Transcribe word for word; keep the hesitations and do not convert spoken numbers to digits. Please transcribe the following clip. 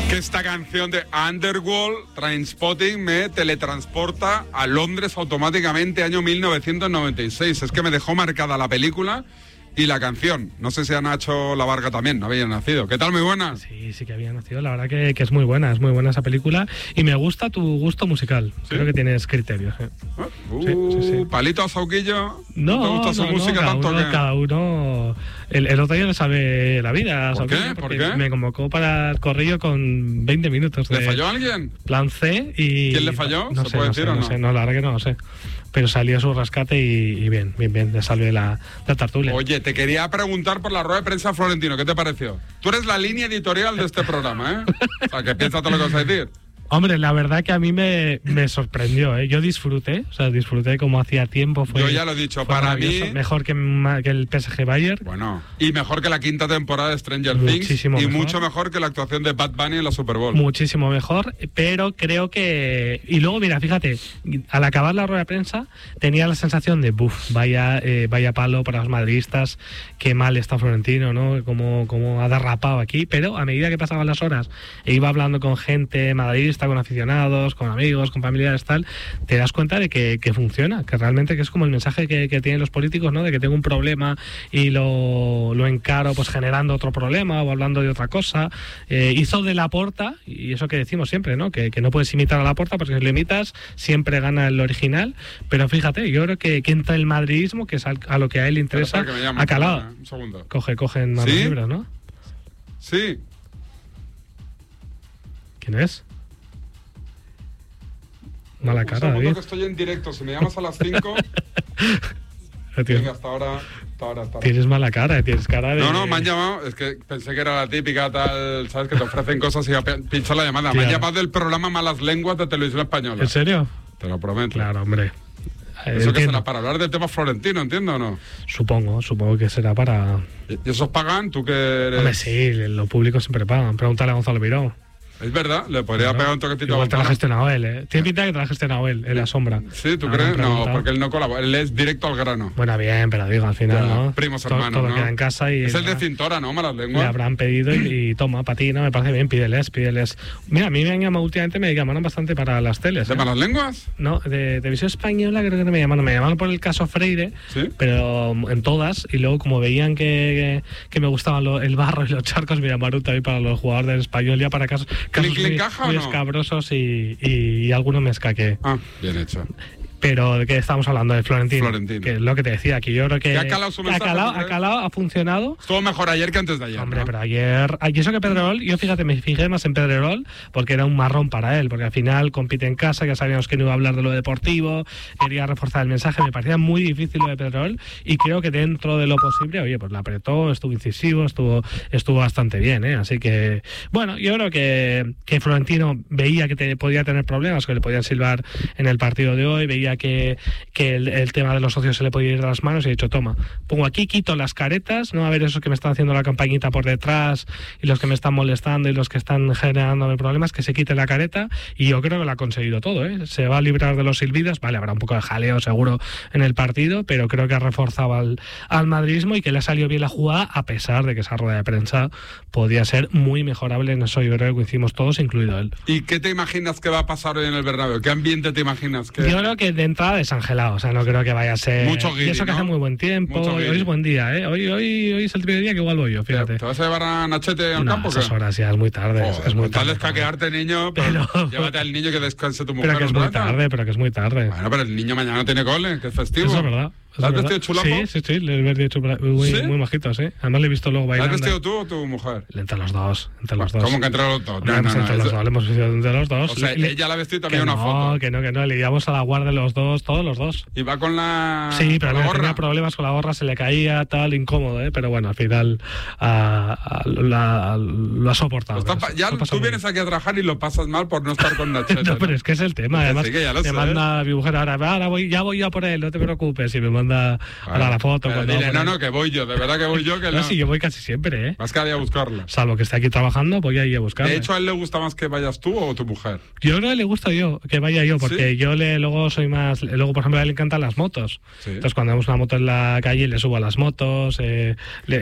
Que esta canción de Underworld, Trainspotting, me teletransporta a Londres automáticamente, año mil novecientos noventa y seis. Es que me dejó marcada la película y la canción. No sé si a Nacho La Varga también, no había nacido. ¿Qué tal? Muy buenas. Sí, sí que había nacido. La verdad que, que es muy buena, es muy buena esa película. Y me gusta tu gusto musical. ¿Sí? Creo que tienes criterios. ¿eh? Uh, sí, sí, sí. ¿Palito a Sauquillo? No, ¿te gusta su no, música no, tanto uno, que...? Cada uno... El, el otro día le sabe la vida. ¿Por qué? ¿Por qué? Me convocó para el corrillo con veinte minutos de... ¿Le falló alguien? Plan C y... ¿Quién le falló? No ¿Se sé, puede no decir sé, o no? No sé, no, la verdad que no lo sé. Pero salió su rescate y, y bien, bien, bien, le salvé la, la tertulia. Oye, te quería preguntar por la rueda de prensa Florentino, ¿qué te pareció? Tú eres la línea editorial de este programa, ¿eh? O sea, que piensa todo lo que vas a decir. Hombre, la verdad que a mí me, me sorprendió, ¿eh? Yo disfruté, o sea, disfruté como hacía tiempo. Fue, Yo ya lo he dicho, para mí... Mejor que, que el P S G Bayern. Bueno, y mejor que la quinta temporada de Stranger Muchísimo Things. Y mejor. mucho mejor que la actuación de Bad Bunny en la Super Bowl. Muchísimo mejor, pero creo que... Y luego, mira, fíjate, al acabar la rueda de prensa, tenía la sensación de, buf, vaya, eh, vaya palo para los madridistas, qué mal está Florentino, ¿no? Como, como ha derrapado aquí. Pero a medida que pasaban las horas e iba hablando con gente madridista, con aficionados, con amigos, con familiares, tal, te das cuenta de que, que funciona, que realmente que es como el mensaje que, que tienen los políticos, ¿no? De que tengo un problema y lo, lo encaro pues generando otro problema o hablando de otra cosa. Eh, hizo de Laporta, y eso que decimos siempre, ¿no? Que, que no puedes imitar a Laporta porque si lo imitas siempre gana el original, pero fíjate, yo creo que, que entra el madridismo, que es al, a lo que a él le interesa, ha calado. Un segundo. Coge, cogen manos ¿Sí? libres, ¿no? Sí. ¿Quién es? Mala un cara, segundo David. que estoy en directo, si me llamas a las cinco... Venga, hasta ahora, hasta ahora, hasta ahora. Tienes mala cara, tienes cara de... No, no, me han llamado, es que pensé que era la típica tal, ¿sabes? Que te ofrecen cosas y a pinchar la llamada. Tía. Me han llamado del programa Malas Lenguas de Televisión Española. ¿En serio? Te lo prometo. Claro, hombre. Eso que será para hablar del tema florentino, ¿entiendo o no? Supongo, supongo que será para... ¿Y esos pagan? ¿Tú que eres...? Hombre, sí, los públicos siempre pagan. Pregúntale a Gonzalo Miró. Es verdad, le podría Claro. pegar un toquetito. Igual te la ha a gestionado él, ¿eh? Tiene pinta que te la ha gestionado él, en la sombra. Sí, ¿tú Ahora crees? me No, pregunta. porque él no colabora, él es directo al grano. Bueno, bien, pero digo, al final, Ya, ¿no? primos Todo- hermanos, Todo ¿no? queda en casa y... Es el de nada, Cintora, ¿no? Malas le Lenguas. habrán pedido y, y toma, para ti, ¿no? Me parece bien, pídeles, pídeles. Mira, a mí me han llamado últimamente, me llamaron bastante para las teles. ¿De ¿eh? Malas Lenguas? No, de Televisión Española creo que no me llamaron. Me llamaron por el caso Freire, Sí. pero en todas. Y luego, como veían que, que, que me gustaban lo- el barro y los charcos, me llamaron también para los jugadores del Español, ya para casos, casos ¿Clic, clic, muy, caja o muy no? escabrosos y, y, y algunos me escaqué. Ah, bien hecho. Pero de qué estamos hablando, de Florentino. Florentino. Que es lo que te decía, que yo creo que. ¿Que ha calado su que ha mensaje, calado, tú crees? ha calado, ha funcionado. Estuvo mejor ayer que antes de ayer, Hombre, ¿no? pero ayer, y eso que Pedrerol, yo fíjate, me fijé más en Pedrerol porque era un marrón para él, porque al final compite en casa, ya sabíamos que no iba a hablar de lo deportivo, quería reforzar el mensaje, me parecía muy difícil lo de Pedrerol y creo que dentro de lo posible, oye, pues la apretó, estuvo incisivo, estuvo estuvo bastante bien, ¿eh? Así que, bueno, yo creo que, que Florentino veía que te, podía tener problemas, que le podían silbar en el partido de hoy, veía que que el, el tema de los socios se le podía ir de las manos y he dicho, toma, pongo aquí, quito las caretas, no a ver esos que me están haciendo la campañita por detrás y los que me están molestando y los que están generándome problemas, que se quite la careta y yo creo que lo ha conseguido todo, ¿eh? Se va a librar de los silbidos, vale, habrá un poco de jaleo seguro en el partido, pero creo que ha reforzado al, al madridismo y que le ha salido bien la jugada a pesar de que esa rueda de prensa podía ser muy mejorable, en eso yo creo que hicimos todos, incluido él. ¿Y qué te imaginas que va a pasar hoy en el Bernabéu? ¿Qué ambiente te imaginas? que Yo creo que de entrada desangelado, o sea, no creo que vaya a ser... Mucho guiri, y eso que ¿no? hace muy buen tiempo, Mucho hoy guiri. es buen día, ¿eh? Hoy, hoy, hoy es el primer día que igual voy yo, ¿Te, fíjate. te vas a llevar a Nachete al No, campo? o qué? esas horas ya es muy tarde, es- Joder, es muy con tal tarde. de escaquearte, niño, Pero- pero llévate al niño que descanse tu mujer. Pero que es un muy rato. tarde, pero que es muy tarde. Bueno, pero el niño mañana tiene cole, que es festivo. Eso es verdad. eso ¿Te has es verdad. vestido chulapo? Sí, sí, sí, le he vestido chulapo, muy, ¿Sí? muy majito, sí. Además le he visto luego ¿Te has bailando. vestido tú o tu mujer? Entre los dos, entre los dos. ¿Cómo que entre los dos? Hombre, No, pues no, no, entre los eso- dos, le hemos vestido entre los dos. O sea, Le- ella la ha vestido que también una no, foto. que no, que no, le llevamos a la guardia los dos, todos los dos. Y va con la, Sí, pero con la le gorra. tenía problemas con la gorra, se le caía, tal, incómodo, ¿eh? Pero bueno, al final ah, ah, la- lo ha soportado. Está Lo pa- ha- ya lo ha pasado tú muy vienes aquí a trabajar y lo pasas mal por no estar con Nachete. No, ¿no? pero es que es el tema. Que Además, sí, que ya lo me sé. manda mi mujer ahora, ahora voy, ya voy yo a por él, no te preocupes. Y me manda ahora la foto. Pero cuando dile, va por no, él. no, que voy yo, de verdad que voy yo, que No, no. sí, yo voy casi siempre, ¿eh? Vas cada día a buscarla. Salvo que esté aquí trabajando, voy ahí a buscarle. De hecho, a él le gusta más que vayas tú o tu mujer. Yo creo que le gusta yo, que vaya yo, porque ¿Sí? yo le luego soy más... Luego, por ejemplo, a él le encantan las motos. Sí. Entonces, cuando vemos una moto en la calle, le subo a las motos, eh, le,